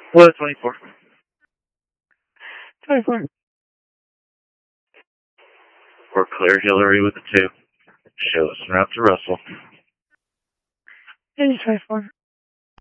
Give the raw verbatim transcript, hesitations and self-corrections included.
What, twenty-four? twenty-four. Or clear Hillary with a two. Show us around to Russell. It is twenty-four.